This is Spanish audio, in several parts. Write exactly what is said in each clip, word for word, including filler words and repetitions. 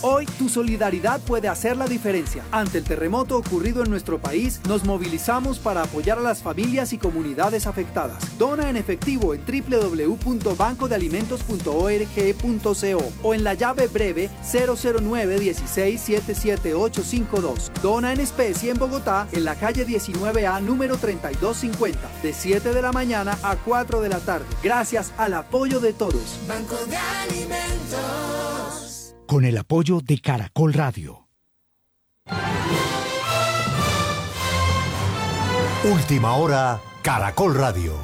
Hoy, tu solidaridad puede hacer la diferencia. Ante el terremoto ocurrido en nuestro país, nos movilizamos para apoyar a las familias y comunidades afectadas. Dona en efectivo en doble u doble u doble u punto banco de alimentos punto org punto co o en la llave breve cero cero nueve dieciséis setenta y siete ochocientos cincuenta y dos. Dona en especie en Bogotá, en la calle diecinueve A, número treinta y dos cincuenta, de siete de la mañana a cuatro de la tarde. Gracias al apoyo de todos. Banco de Alimentos. Con el apoyo de Caracol Radio. Última hora, Caracol Radio.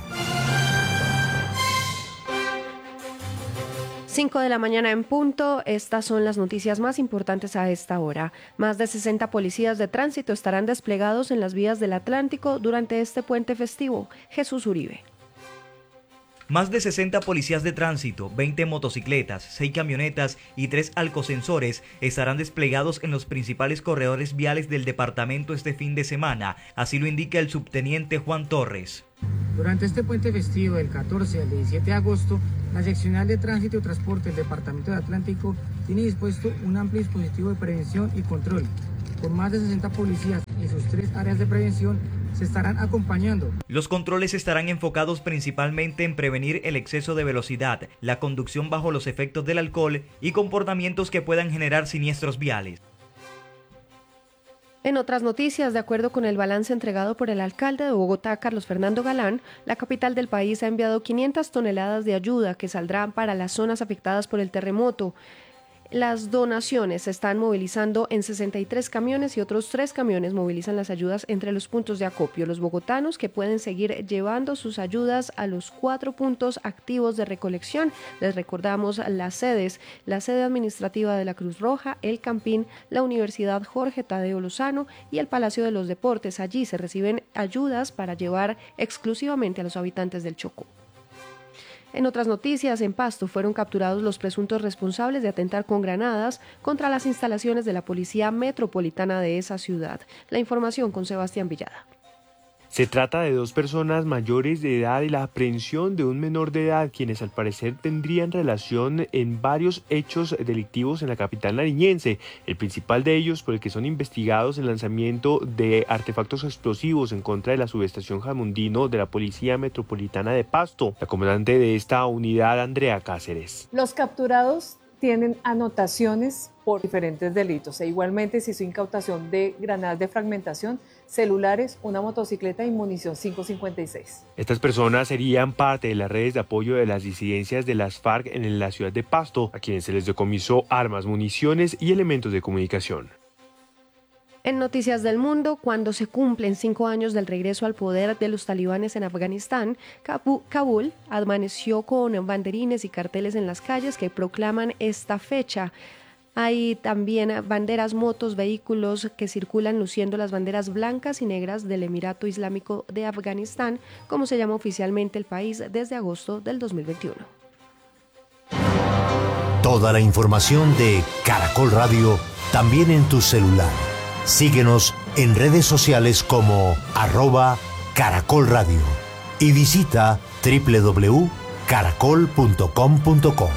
cinco de la mañana en punto, estas son las noticias más importantes a esta hora. Más de sesenta policías de tránsito estarán desplegados en las vías del Atlántico durante este puente festivo. Jesús Uribe. Más de sesenta policías de tránsito, veinte motocicletas, seis camionetas y tres alcosensores estarán desplegados en los principales corredores viales del departamento este fin de semana, así lo indica el subteniente Juan Torres. Durante este puente festivo del catorce al diecisiete de agosto, la Seccional de Tránsito y Transporte del Departamento del Atlántico tiene dispuesto un amplio dispositivo de prevención y control. Con más de sesenta policías y sus tres áreas de prevención se estarán acompañando. Los controles estarán enfocados principalmente en prevenir el exceso de velocidad, la conducción bajo los efectos del alcohol y comportamientos que puedan generar siniestros viales. En otras noticias, de acuerdo con el balance entregado por el alcalde de Bogotá, Carlos Fernando Galán, la capital del país ha enviado quinientas toneladas de ayuda que saldrán para las zonas afectadas por el terremoto. Las donaciones se están movilizando en sesenta y tres camiones y otros tres camiones movilizan las ayudas entre los puntos de acopio. Los bogotanos que pueden seguir llevando sus ayudas a los cuatro puntos activos de recolección. Les recordamos las sedes, la sede administrativa de la Cruz Roja, el Campín, la Universidad Jorge Tadeo Lozano y el Palacio de los Deportes. Allí se reciben ayudas para llevar exclusivamente a los habitantes del Chocó. En otras noticias, en Pasto fueron capturados los presuntos responsables de atentar con granadas contra las instalaciones de la Policía Metropolitana de esa ciudad. La información con Sebastián Villada. Se trata de dos personas mayores de edad y la aprehensión de un menor de edad, quienes al parecer tendrían relación en varios hechos delictivos en la capital nariñense. El principal de ellos, por el que son investigados, el lanzamiento de artefactos explosivos en contra de la subestación Jamundino de la Policía Metropolitana de Pasto. La comandante de esta unidad, Andrea Cáceres. Los capturados tienen anotaciones por diferentes delitos e igualmente se hizo incautación de granadas de fragmentación, celulares, una motocicleta y munición cinco cincuenta y seis. Estas personas serían parte de las redes de apoyo de las disidencias de las FARC en la ciudad de Pasto, a quienes se les decomisó armas, municiones y elementos de comunicación. En Noticias del Mundo, cuando se cumplen cinco años del regreso al poder de los talibanes en Afganistán, Kabul amaneció con banderines y carteles en las calles que proclaman esta fecha. Hay también banderas, motos, vehículos que circulan luciendo las banderas blancas y negras del Emirato Islámico de Afganistán, como se llama oficialmente el país desde agosto del dos mil veintiuno. Toda la información de Caracol Radio también en tu celular. Síguenos en redes sociales como arroba Caracol Radio y visita doble u doble u doble u punto caracol punto com punto co.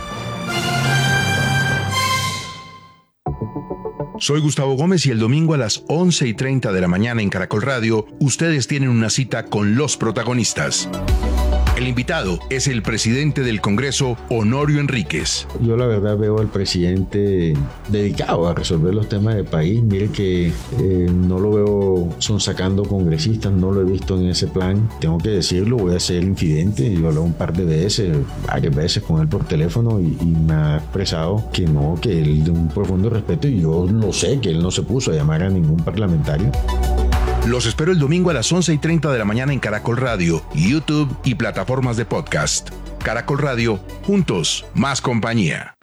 Soy Gustavo Gómez y el domingo a las once y treinta de la mañana en Caracol Radio, ustedes tienen una cita con los protagonistas. El invitado es el presidente del Congreso, Honorio Enríquez. Yo la verdad veo al presidente dedicado a resolver los temas del país. Mire que eh, no lo veo sonsacando congresistas, no lo he visto en ese plan. Tengo que decirlo, voy a ser infidente. Yo hablé un par de veces, varias veces con él por teléfono y, y me ha expresado que no, que él de un profundo respeto, y yo lo sé, que él no se puso a llamar a ningún parlamentario. Los espero el domingo a las once y treinta de la mañana en Caracol Radio, YouTube y plataformas de podcast. Caracol Radio, juntos, más compañía.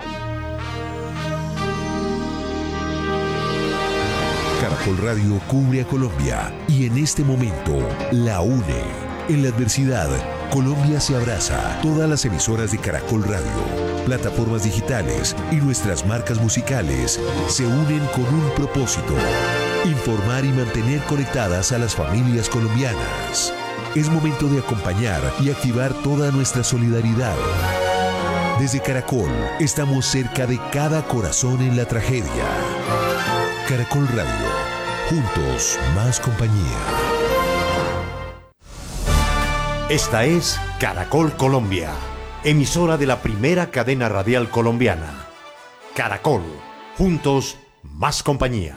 Caracol Radio cubre a Colombia y en este momento la une. En la adversidad, Colombia se abraza. Todas las emisoras de Caracol Radio, plataformas digitales y nuestras marcas musicales se unen con un propósito: informar y mantener conectadas a las familias colombianas. Es momento de acompañar y activar toda nuestra solidaridad. Desde Caracol, estamos cerca de cada corazón en la tragedia. Caracol Radio, juntos más compañía. Esta es Caracol Colombia, emisora de la primera cadena radial colombiana. Caracol, juntos más compañía.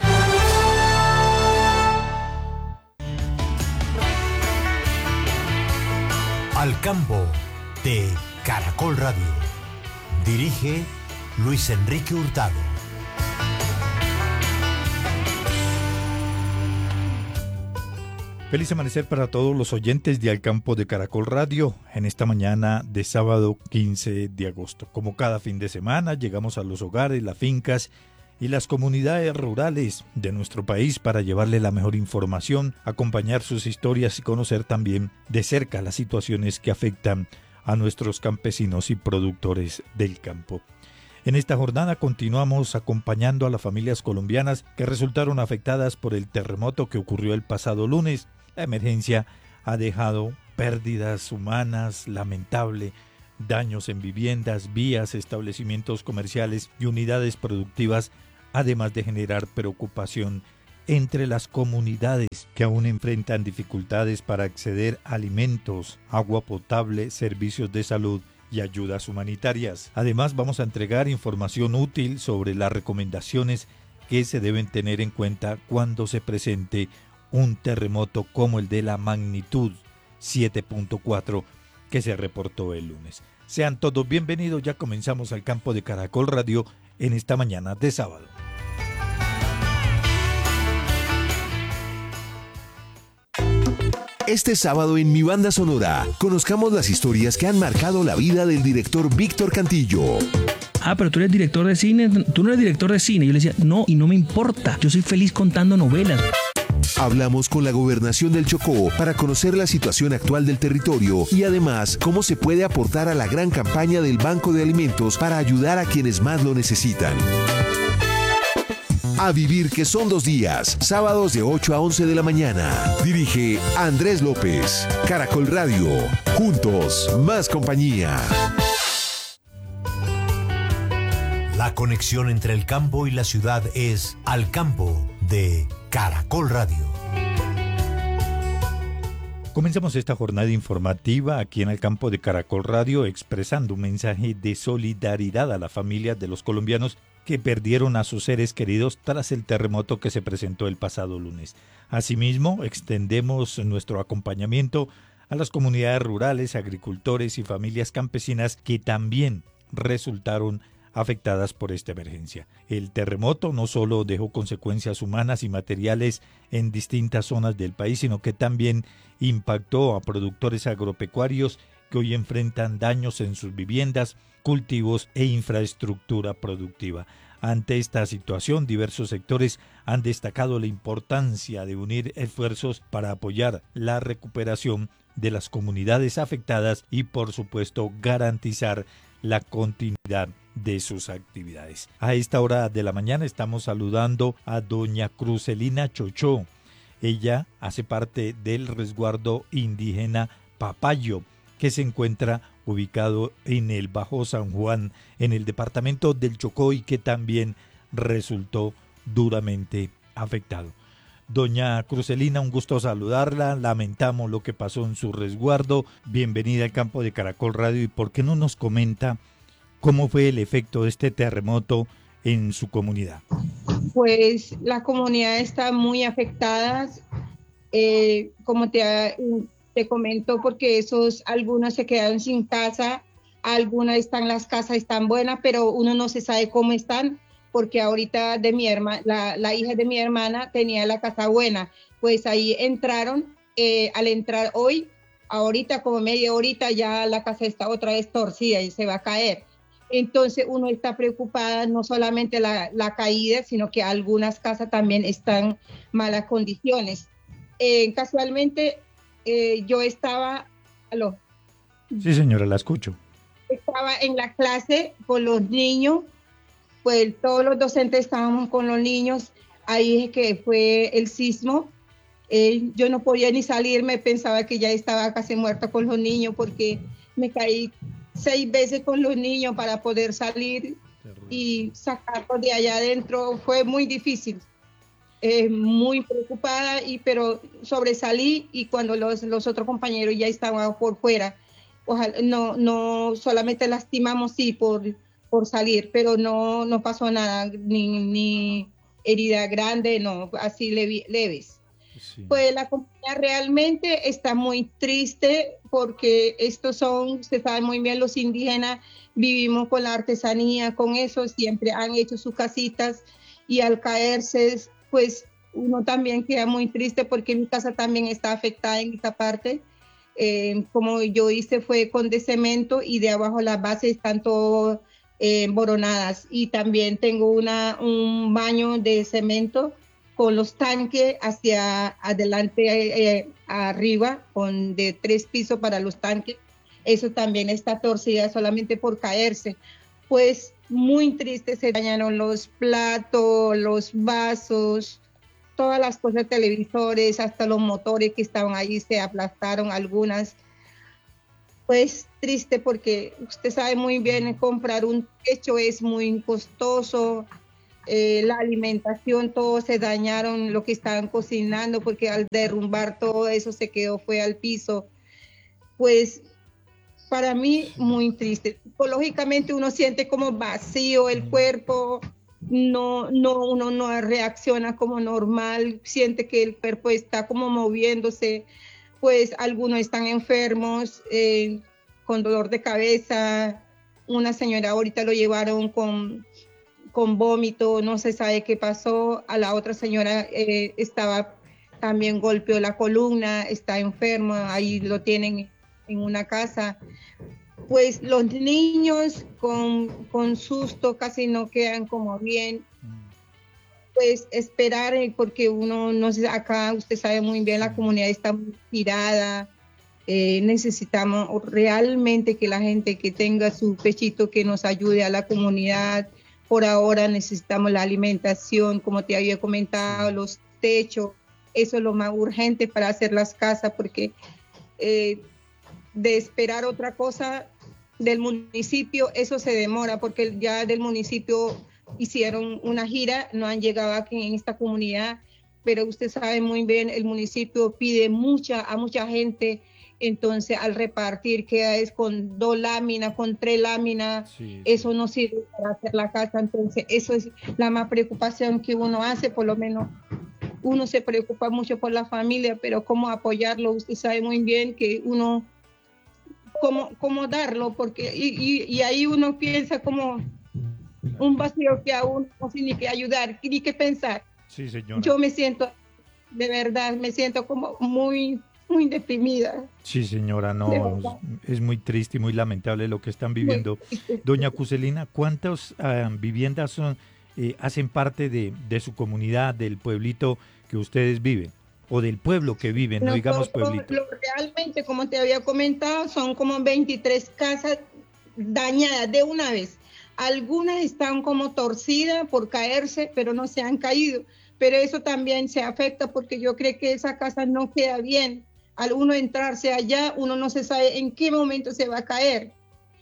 Al campo de Caracol Radio. Dirige Luis Enrique Hurtado. Feliz amanecer para todos los oyentes de Al Campo de Caracol Radio en esta mañana de sábado quince de agosto. Como cada fin de semana, llegamos a los hogares, las fincas y las comunidades rurales de nuestro país para llevarle la mejor información, acompañar sus historias y conocer también de cerca las situaciones que afectan a nuestros campesinos y productores del campo. En esta jornada continuamos acompañando a las familias colombianas que resultaron afectadas por el terremoto que ocurrió el pasado lunes. La emergencia ha dejado pérdidas humanas, lamentable, daños en viviendas, vías, establecimientos comerciales y unidades productivas, además de generar preocupación entre las comunidades que aún enfrentan dificultades para acceder a alimentos, agua potable, servicios de salud y ayudas humanitarias. Además, vamos a entregar información útil sobre las recomendaciones que se deben tener en cuenta cuando se presente un terremoto como el de la magnitud siete punto cuatro que se reportó el lunes. Sean todos bienvenidos, ya comenzamos Al Campo de Caracol Radio en esta mañana de sábado. Este sábado en Mi Banda Sonora, conozcamos las historias que han marcado la vida del director Víctor Cantillo. Ah, pero tú eres director de cine, tú no eres director de cine. Yo le decía, no, y no me importa, yo soy feliz contando novelas. Hablamos con la Gobernación del Chocó para conocer la situación actual del territorio y además cómo se puede aportar a la gran campaña del Banco de Alimentos para ayudar a quienes más lo necesitan. A vivir que son dos días, sábados de ocho a once de la mañana. Dirige Andrés López. Caracol Radio, juntos más compañía. La conexión entre el campo y la ciudad es Al Campo de Caracol Radio. Comenzamos esta jornada informativa aquí en Al Campo de Caracol Radio expresando un mensaje de solidaridad a las familias de los colombianos que perdieron a sus seres queridos tras el terremoto que se presentó el pasado lunes. Asimismo, extendemos nuestro acompañamiento a las comunidades rurales, agricultores y familias campesinas que también resultaron afectadas por esta emergencia. El terremoto no solo dejó consecuencias humanas y materiales en distintas zonas del país, sino que también impactó a productores agropecuarios que hoy enfrentan daños en sus viviendas, cultivos e infraestructura productiva. Ante esta situación, diversos sectores han destacado la importancia de unir esfuerzos para apoyar la recuperación de las comunidades afectadas y, por supuesto, garantizar la continuidad de sus actividades. A esta hora de la mañana estamos saludando a doña Crucelina Chochó. Ella hace parte del resguardo indígena Papayo, que se encuentra ubicado en el Bajo San Juan, en el departamento del Chocó, y que también resultó duramente afectado. Doña Crucelina, un gusto saludarla, lamentamos lo que pasó en su resguardo, bienvenida al Campo de Caracol Radio, y por qué no nos comenta cómo fue el efecto de este terremoto en su comunidad. Pues la comunidad está muy afectada, eh, como te, te comento, porque esos, algunos se quedaron sin casa, algunas están, las casas están buenas, pero uno no se sabe cómo están, porque ahorita de mi hermana, la, la hija de mi hermana tenía la casa buena, pues ahí entraron, eh, al entrar hoy, ahorita como media horita ya la casa está otra vez torcida y se va a caer. Entonces uno está preocupada, no solamente la, la caída, sino que algunas casas también están en malas condiciones. Eh, casualmente eh, yo estaba, ¿aló? Sí, señora, la escucho. Estaba en la clase con los niños, pues todos los docentes estábamos con los niños, ahí es que fue el sismo. Eh, yo no podía ni salir, me pensaba que ya estaba casi muerta con los niños porque me caí seis veces con los niños para poder salir y sacarlos de allá adentro. Fue muy difícil, eh, muy preocupada, y pero sobresalí, y cuando los, los otros compañeros ya estaban por fuera, ojalá, no, no solamente lastimamos sí por, por salir, pero no, no pasó nada, ni, ni herida grande, no, así leve, leves. Sí. Pues la comunidad realmente está muy triste porque estos son, se sabe muy bien, los indígenas vivimos con la artesanía, con eso siempre han hecho sus casitas, y al caerse pues uno también queda muy triste porque mi casa también está afectada en esta parte. Eh, como yo hice fue con de cemento, y de abajo las bases están todas eh, emboronadas, y también tengo una, un baño de cemento con los tanques hacia adelante, eh, arriba, con de tres pisos para los tanques. Eso también está torcida solamente por caerse. Pues muy triste, se dañaron los platos, los vasos, todas las cosas, televisores, hasta los motores que estaban ahí se aplastaron algunas. Pues triste porque usted sabe muy bien, comprar un techo es muy costoso. Eh, la alimentación, todo se dañaron, lo que estaban cocinando, porque al derrumbar todo eso se quedó, fue al piso. Pues para mí muy triste. Psicológicamente uno siente como vacío el cuerpo, no, no, uno no reacciona como normal, siente que el cuerpo está como moviéndose. Pues algunos están enfermos, eh, con dolor de cabeza. Una señora ahorita lo llevaron con con vómito, no se sabe qué pasó. A la otra señora eh, estaba también golpeó la columna, está enferma, ahí lo tienen en una casa. Pues los niños con, con susto casi no quedan como bien. Pues esperar, porque uno no sé, acá usted sabe muy bien, la comunidad está muy tirada. Eh, necesitamos realmente que la gente que tenga su pechito que nos ayude a la comunidad. Por ahora necesitamos la alimentación, como te había comentado, los techos, eso es lo más urgente para hacer las casas, porque eh, de esperar otra cosa del municipio, eso se demora, porque ya del municipio hicieron una gira, no han llegado aquí en esta comunidad, pero usted sabe muy bien, el municipio pide mucha, a mucha gente. Entonces al repartir queda es con dos láminas, con tres láminas, sí, eso sí. No sirve para hacer la casa. Entonces eso es la más preocupación que uno hace, por lo menos uno se preocupa mucho por la familia, pero cómo apoyarlo, usted sabe muy bien que uno, cómo, cómo darlo, porque y, y, y ahí uno piensa como un vacío que a uno no tiene ni que ayudar, ni que pensar. Sí, señora. Yo me siento, de verdad, me siento como muy... muy deprimida. Sí, señora, no, es, es muy triste y muy lamentable lo que están viviendo. Doña Cuselina, ¿cuántas uh, viviendas son, eh, hacen parte de, de su comunidad, del pueblito que ustedes viven? O del pueblo que viven, no digamos pueblito. Lo, realmente, como te había comentado, son como veintitrés casas dañadas de una vez. Algunas están como torcidas por caerse, pero no se han caído. Pero eso también se afecta porque yo creo que esa casa no queda bien. Al uno entrarse allá, uno no se sabe en qué momento se va a caer.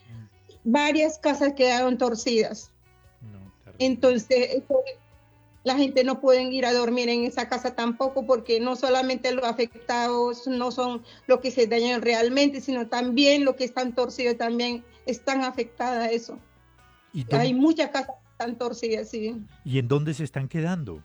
Varias casas quedaron torcidas. No, entonces, eso, la gente no puede ir a dormir en esa casa tampoco, porque no solamente los afectados no son los que se dañan realmente, sino también los que están torcidos también están afectadas a eso. ¿Y hay muchas casas que están torcidas, sí. ¿Y en dónde se están quedando?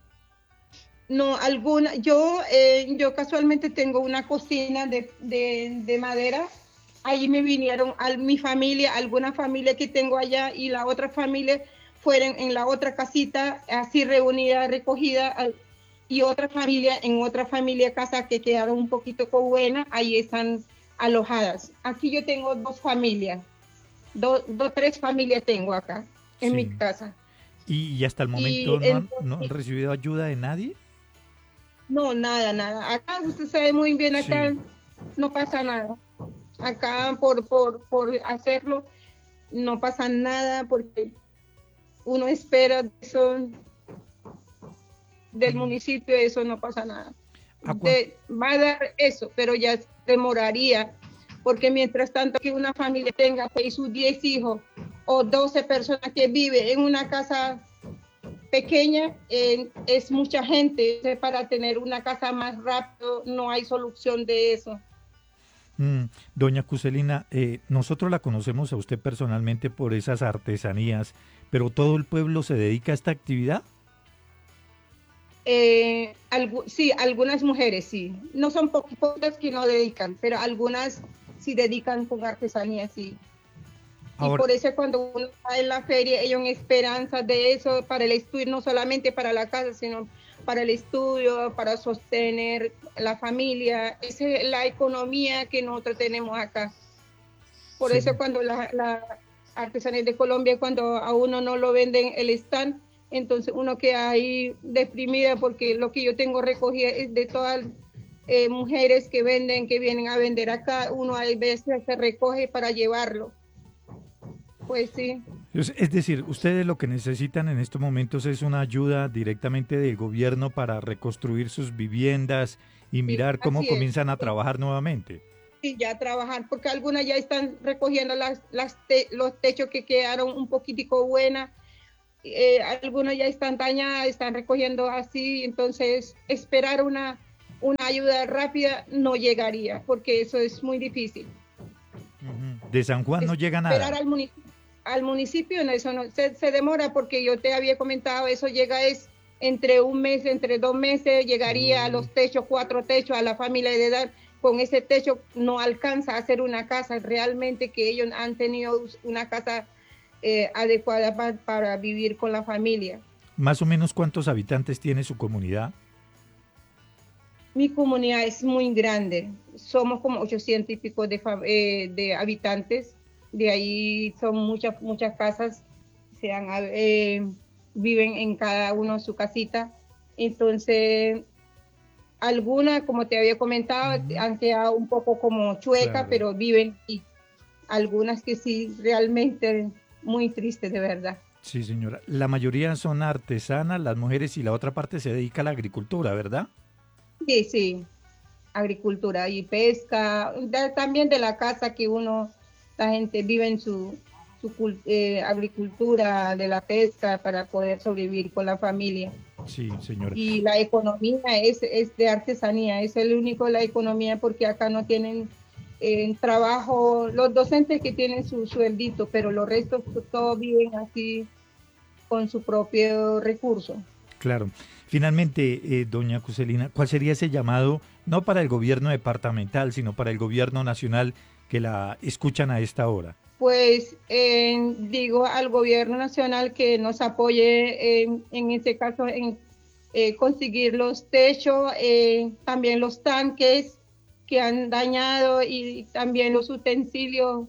No, alguna, yo, eh, yo casualmente tengo una cocina de, de, de madera, ahí me vinieron a mi familia, alguna familia que tengo allá, y la otra familia fueron en la otra casita, así reunida, recogida, y otra familia en otra familia casa que quedaron un poquito buena, ahí están alojadas. Aquí yo tengo dos familias, dos, dos tres familias tengo acá, en sí. mi casa. ¿Y, y hasta el momento no, el, han, no han recibido ayuda de nadie? No, nada, nada. Acá usted sabe muy bien, acá sí. no pasa nada. Acá por, por, por hacerlo no pasa nada porque uno espera eso del municipio, eso no pasa nada. De, va a dar eso, pero ya demoraría porque mientras tanto que una familia tenga seis o diez hijos o doce personas que viven en una casa pequeña, eh, es mucha gente. Para tener una casa más rápido no hay solución de eso. Mm, doña Cuselina, eh, nosotros la conocemos a usted personalmente por esas artesanías, pero ¿todo el pueblo se dedica a esta actividad? Eh, algu sí, algunas mujeres sí. No son po pocas que no dedican, pero algunas sí dedican con artesanía, sí. Ahora, y por eso cuando uno está en la feria, ellos en esperanza de eso para el estudio, no solamente para la casa, sino para el estudio, para sostener la familia. Esa es la economía que nosotros tenemos acá. Por sí. eso cuando la, la artesanía de Colombia, cuando a uno no lo venden el stand, entonces uno queda ahí deprimida, porque lo que yo tengo recogida es de todas eh, mujeres que venden, que vienen a vender acá. Uno a veces se recoge para llevarlo. Pues sí. Es decir, ustedes lo que necesitan en estos momentos es una ayuda directamente del gobierno para reconstruir sus viviendas y mirar sí, cómo comienzan es. a trabajar nuevamente. Sí, ya trabajar, porque algunas ya están recogiendo las, las te, los techos que quedaron un poquitico buenas, eh, algunos ya están dañadas, están recogiendo así, entonces esperar una, una ayuda rápida no llegaría, porque eso es muy difícil. De San Juan no llega nada. Esperar al municipio. Al municipio no, eso no se, se demora, porque yo te había comentado, eso llega es entre un mes, entre dos meses, llegaría mm. a los techos, cuatro techos, a la familia de edad. Con ese techo no alcanza a hacer una casa realmente, que ellos han tenido una casa eh, adecuada pa, para vivir con la familia. ¿Más o menos cuántos habitantes tiene su comunidad? Mi comunidad es muy grande, somos como ochocientos y pico de, eh, de habitantes. De ahí son muchas muchas casas, se han, eh, viven en cada uno su casita. Entonces, algunas, como te había comentado, uh-huh. han quedado un poco como chuecas, claro. pero viven, y algunas que sí, realmente muy tristes, de verdad. Sí, señora. La mayoría son artesanas, las mujeres, y la otra parte se dedica a la agricultura, ¿verdad? Sí, sí, agricultura y pesca, de, también de la casa que uno... La gente vive en su, su eh, agricultura, de la pesca, para poder sobrevivir con la familia. Sí, señora. Y la economía es, es de artesanía, es el único la economía, porque acá no tienen eh, trabajo, los docentes que tienen su sueldito, pero los restos todos viven así con su propio recurso. Claro. Finalmente, eh, doña Cuselina, ¿cuál sería ese llamado, no para el gobierno departamental, sino para el gobierno nacional, que la escuchan a esta hora? Pues eh, digo al gobierno nacional que nos apoye, eh, en este caso, en eh, conseguir los techos, eh, también los tanques que han dañado, y también los utensilios,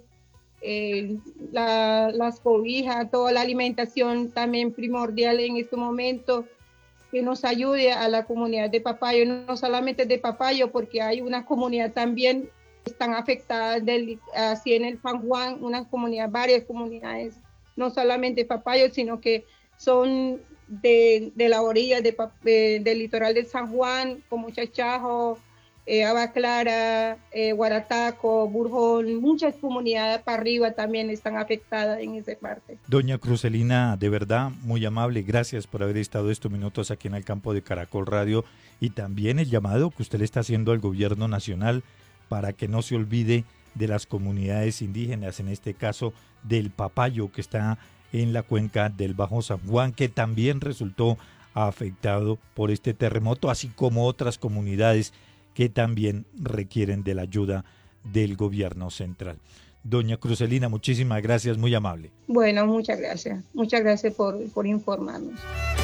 eh, la, las cobijas, toda la alimentación también primordial en este momento, que nos ayude a la comunidad de Papayo, no solamente de Papayo, porque hay una comunidad también están afectadas del, así en el San Juan, unas comunidades, varias comunidades, no solamente Papayo, sino que son de, de la orilla de, de, del litoral del San Juan, como Chachajo, eh, Agua Clara, eh, Guarataco, Burjón, muchas comunidades para arriba también están afectadas en esa parte. Doña Cuselina, de verdad, muy amable, gracias por haber estado estos minutos aquí en el campo de Caracol Radio, y también el llamado que usted le está haciendo al gobierno nacional para que no se olvide de las comunidades indígenas, en este caso del Papayo, que está en la cuenca del Bajo San Juan, que también resultó afectado por este terremoto, así como otras comunidades que también requieren de la ayuda del gobierno central. Doña Cuselina, muchísimas gracias, muy amable. Bueno, muchas gracias. Muchas gracias por, por informarnos.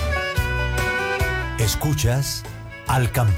Escuchas Al Campo.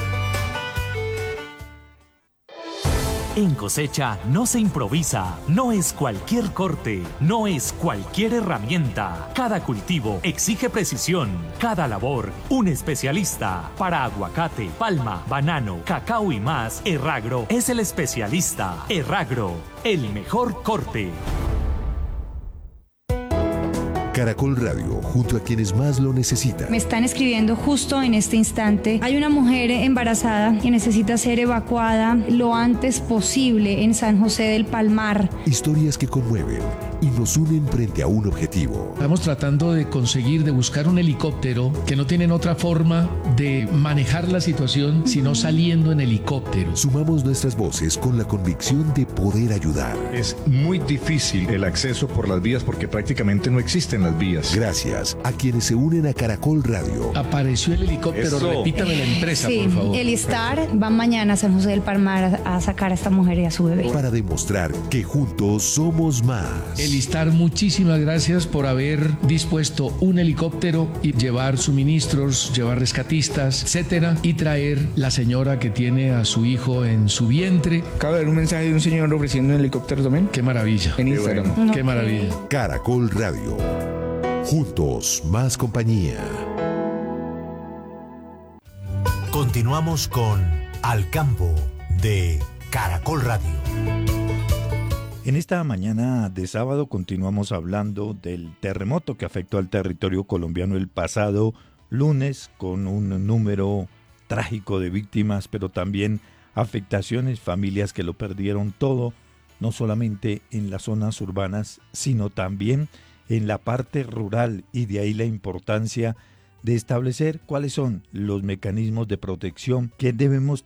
En cosecha no se improvisa, no es cualquier corte, no es cualquier herramienta. Cada cultivo exige precisión, cada labor un especialista. Para aguacate, palma, banano, cacao y más, Erragro es el especialista. Erragro, el mejor corte. Caracol Radio, junto a quienes más lo necesitan. Me están escribiendo justo en este instante. Hay una mujer embarazada que necesita ser evacuada lo antes posible en San José del Palmar. Historias que conmueven y nos unen frente a un objetivo. Estamos tratando de conseguir, de buscar un helicóptero que no tienen otra forma de manejar la situación sino saliendo en helicóptero. Sumamos nuestras voces con la convicción de poder ayudar. Es muy difícil el acceso por las vías porque prácticamente no existen las vías. Gracias a quienes se unen a Caracol Radio. Apareció el helicóptero, Eso. repítame la empresa, sí, por favor. El Star va mañana a San José del Palmar a, a sacar a esta mujer y a su bebé. Para demostrar que juntos somos más. El Star, muchísimas gracias por haber dispuesto un helicóptero y llevar suministros, llevar rescatistas, etcétera, y traer la señora que tiene a su hijo en su vientre. Acabo de ver un mensaje de un señor ofreciendo un helicóptero también. Qué maravilla. En Instagram. Qué, bueno. Qué maravilla. Caracol Radio. Juntos, más compañía. Continuamos con Al Campo de Caracol Radio. En esta mañana de sábado continuamos hablando del terremoto que afectó al territorio colombiano el pasado lunes, con un número trágico de víctimas, pero también afectaciones, familias que lo perdieron todo, no solamente en las zonas urbanas, sino también en la parte rural, y de ahí la importancia de establecer cuáles son los mecanismos de protección que debemos